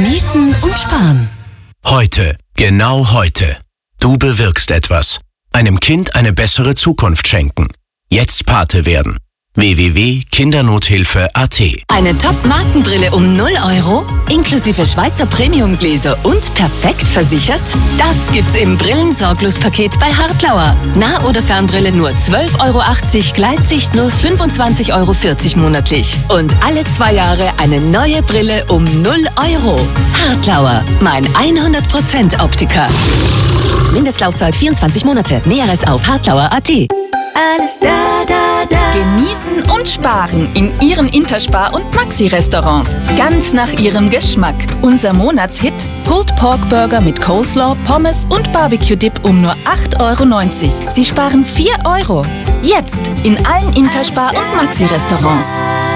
Genießen und sparen. Heute, genau heute. Du bewirkst etwas. Einem Kind eine bessere Zukunft schenken. Jetzt Pate werden. www.kindernothilfe.at. Eine Top-Markenbrille um 0 Euro, inklusive Schweizer Premiumgläser und perfekt versichert? Das gibt's im Brillensorglos-Paket bei Hartlauer. Nah- oder Fernbrille nur 12,80 Euro, Gleitsicht nur 25,40 Euro monatlich. Und alle 2 Jahre eine neue Brille um 0 Euro. Hartlauer, mein 100% Optiker. Mindestlaufzeit 24 Monate. Näheres auf hartlauer.at. Alles da, da, da. Genießen und sparen in Ihren Interspar- und Maxi-Restaurants. Ganz nach Ihrem Geschmack. Unser Monatshit: Pulled Pork Burger mit Coleslaw, Pommes und Barbecue-Dip um nur 8,90 Euro. Sie sparen 4 Euro. Jetzt in allen Interspar- und Maxi-Restaurants.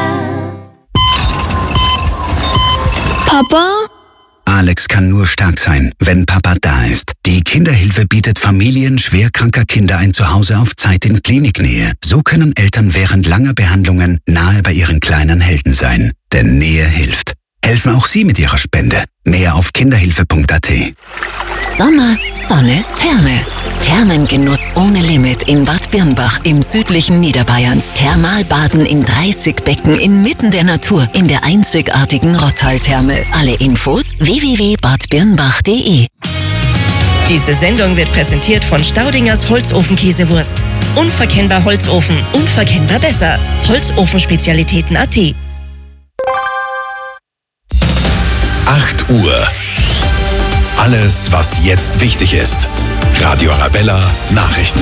Papa? Alex kann nur stark sein, wenn Papa da ist. Die Kinderhilfe bietet Familien schwerkranker Kinder ein Zuhause auf Zeit in Kliniknähe. So können Eltern während langer Behandlungen nahe bei ihren kleinen Helden sein. Denn Nähe hilft. Helfen auch Sie mit Ihrer Spende. Mehr auf kinderhilfe.at. Sommer, Sonne, Therme. Thermengenuss ohne Limit in Bad Birnbach im südlichen Niederbayern. Thermalbaden in 30 Becken inmitten der Natur in der einzigartigen Rottal-Therme. Alle Infos www.badbirnbach.de. Diese Sendung wird präsentiert von Staudingers Holzofenkäsewurst. Unverkennbar Holzofen, unverkennbar besser. Holzofenspezialitäten.at. 8 Uhr. Alles, was jetzt wichtig ist. Radio Arabella Nachrichten.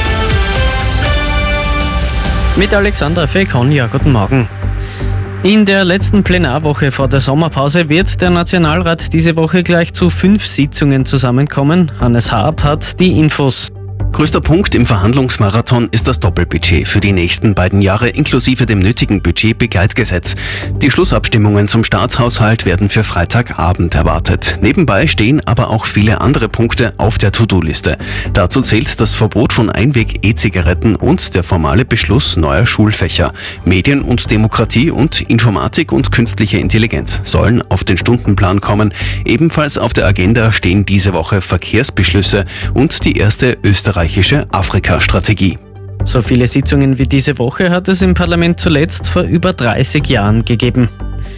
Mit Alexandra Fekonja, guten Morgen. In der letzten Plenarwoche vor der Sommerpause wird der Nationalrat diese Woche gleich zu 5 Sitzungen zusammenkommen. Hannes Haab hat die Infos. Größter Punkt im Verhandlungsmarathon ist das Doppelbudget für die nächsten beiden Jahre inklusive dem nötigen Budgetbegleitgesetz. Die Schlussabstimmungen zum Staatshaushalt werden für Freitagabend erwartet. Nebenbei stehen aber auch viele andere Punkte auf der To-Do-Liste. Dazu zählt das Verbot von Einweg-E-Zigaretten und der formale Beschluss neuer Schulfächer. Medien und Demokratie und Informatik und künstliche Intelligenz sollen auf den Stundenplan kommen. Ebenfalls auf der Agenda stehen diese Woche Verkehrsbeschlüsse und die erste österreichische Afrika-Strategie. So viele Sitzungen wie diese Woche hat es im Parlament zuletzt vor über 30 Jahren gegeben.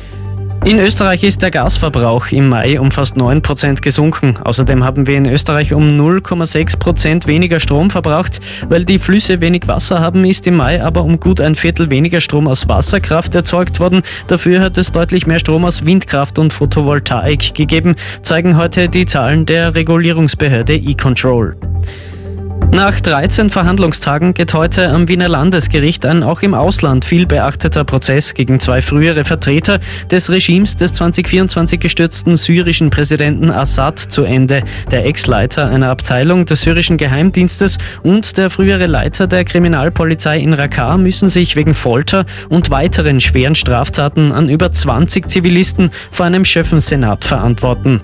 In Österreich ist der Gasverbrauch im Mai um fast 9% gesunken. Außerdem haben wir in Österreich um 0,6% weniger Strom verbraucht. Weil die Flüsse wenig Wasser haben, ist im Mai aber um gut ein Viertel weniger Strom aus Wasserkraft erzeugt worden. Dafür hat es deutlich mehr Strom aus Windkraft und Photovoltaik gegeben, zeigen heute die Zahlen der Regulierungsbehörde E-Control. Nach 13 Verhandlungstagen geht heute am Wiener Landesgericht ein auch im Ausland viel beachteter Prozess gegen 2 frühere Vertreter des Regimes des 2024 gestürzten syrischen Präsidenten Assad zu Ende. Der Ex-Leiter einer Abteilung des syrischen Geheimdienstes und der frühere Leiter der Kriminalpolizei in Raqqa müssen sich wegen Folter und weiteren schweren Straftaten an über 20 Zivilisten vor einem Schöffensenat verantworten.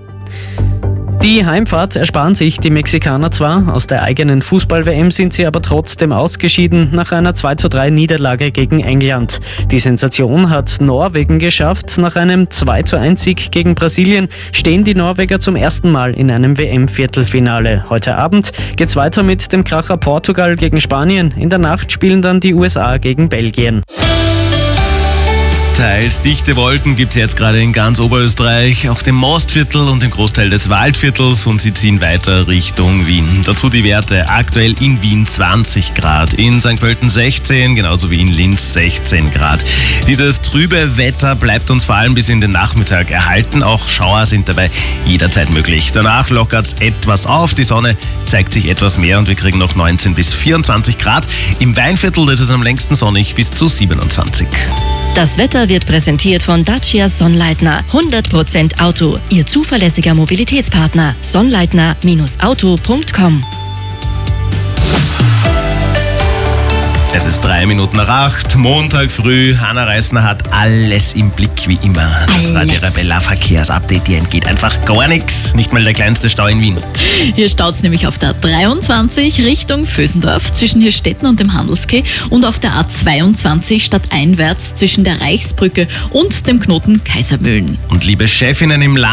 Die Heimfahrt ersparen sich die Mexikaner zwar, aus der eigenen Fußball-WM sind sie aber trotzdem ausgeschieden nach einer 2:3 Niederlage gegen England. Die Sensation hat Norwegen geschafft. Nach einem 2:1 Sieg gegen Brasilien stehen die Norweger zum ersten Mal in einem WM-Viertelfinale. Heute Abend geht's weiter mit dem Kracher Portugal gegen Spanien. In der Nacht spielen dann die USA gegen Belgien. Teils dichte Wolken gibt es jetzt gerade in ganz Oberösterreich, auch dem Mostviertel und dem Großteil des Waldviertels, und sie ziehen weiter Richtung Wien. Dazu die Werte: aktuell in Wien 20 Grad, in St. Pölten 16, genauso wie in Linz 16 Grad. Dieses trübe Wetter bleibt uns vor allem bis in den Nachmittag erhalten, auch Schauer sind dabei jederzeit möglich. Danach lockert es etwas auf, die Sonne zeigt sich etwas mehr und wir kriegen noch 19 bis 24 Grad. Im Weinviertel ist es am längsten sonnig bis zu 27. Das Wetter wird präsentiert von Dacia Sonnleitner. 100% Auto. Ihr zuverlässiger Mobilitätspartner. Sonnleitner-auto.com. Es ist 3 Minuten nach 8, Montag früh. Hanna Reisner hat alles im Blick wie immer. Das Radio Arabella Verkehrsupdate, hier entgeht einfach gar nichts. Nicht mal der kleinste Stau in Wien. Hier staut es nämlich auf der 23 Richtung Vösendorf zwischen Hirstetten und dem Handelskeh und auf der A22 stadteinwärts zwischen der Reichsbrücke und dem Knoten Kaisermühlen. Und liebe Chefinnen im Land,